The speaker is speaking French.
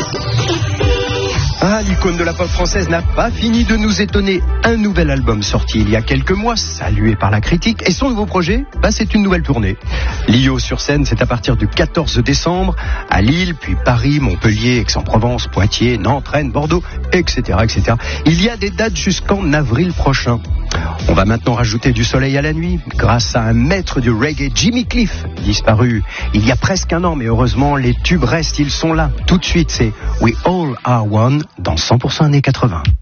Ah, l'icône de la pop française n'a pas fini de nous étonner. Un nouvel album sorti il y a quelques mois, salué par la critique. Et son nouveau projet, c'est une nouvelle tournée. Lio sur scène, c'est à partir du 14 décembre, à Lille, puis Paris, Montpellier, Aix-en-Provence, Poitiers, Nantes, Rennes, Bordeaux, etc., etc. Il y a des dates jusqu'en avril prochain. On va maintenant rajouter du soleil à la nuit, grâce à un maître du reggae, Jimmy Cliff, disparu il y a presque un an, mais heureusement, les tubes restent, ils sont là. Tout de suite, c'est We All Are One dans 100% années 80.